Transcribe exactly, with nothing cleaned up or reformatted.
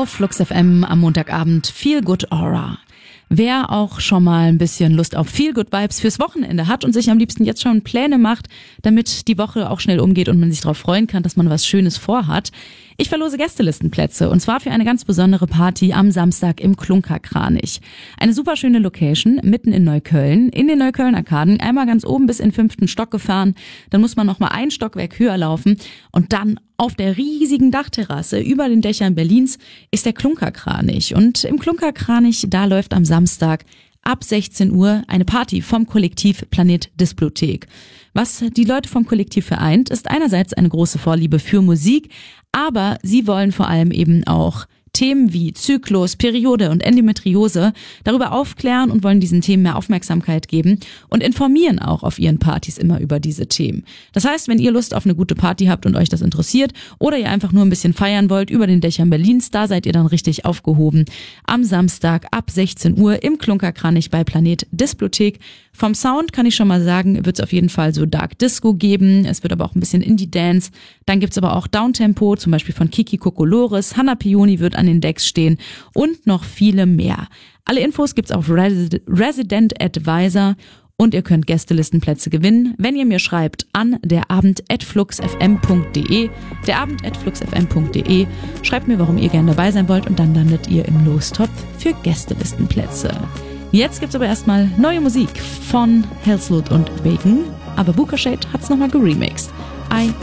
Auf Flux F M am Montagabend Feel Good Aura. Wer auch schon mal ein bisschen Lust auf Feel Good Vibes fürs Wochenende hat und sich am liebsten jetzt schon Pläne macht, damit die Woche auch schnell umgeht und man sich darauf freuen kann, dass man was Schönes vorhat. Ich verlose Gästelistenplätze und zwar für eine ganz besondere Party am Samstag im Klunkerkranich. Eine super schöne Location mitten in Neukölln, in den Neukölln-Arkaden, einmal ganz oben bis in den fünften Stock gefahren, dann muss man nochmal ein Stockwerk höher laufen und dann auf der riesigen Dachterrasse über den Dächern Berlins ist der Klunkerkranich. Und im Klunkerkranich, da läuft am Samstag ab sechzehn Uhr eine Party vom Kollektiv Planet Displothek. Was die Leute vom Kollektiv vereint, ist einerseits eine große Vorliebe für Musik, aber sie wollen vor allem eben auch Themen wie Zyklus, Periode und Endometriose darüber aufklären und wollen diesen Themen mehr Aufmerksamkeit geben und informieren auch auf ihren Partys immer über diese Themen. Das heißt, wenn ihr Lust auf eine gute Party habt und euch das interessiert oder ihr einfach nur ein bisschen feiern wollt über den Dächern Berlins, da seid ihr dann richtig aufgehoben. Am Samstag ab sechzehn Uhr im Klunkerkranich bei Planet Displothek. Vom Sound kann ich schon mal sagen, wird es auf jeden Fall so Dark Disco geben. Es wird aber auch ein bisschen Indie-Dance. Dann gibt's aber auch Downtempo, zum Beispiel von Kiki Kokolores. Hannah Pioni wird an den Decks stehen und noch viele mehr. Alle Infos gibt's auf Resi- Resident Advisor und ihr könnt Gästelistenplätze gewinnen, wenn ihr mir schreibt an derabend at fluxfm punkt de, derabend at fluxfm punkt de. Schreibt mir, warum ihr gerne dabei sein wollt und dann landet ihr im Lostopf für Gästelistenplätze. Jetzt gibt's aber erstmal neue Musik von Hellsloot und Bacon, aber Booker Shade hat's nochmal geremixed. I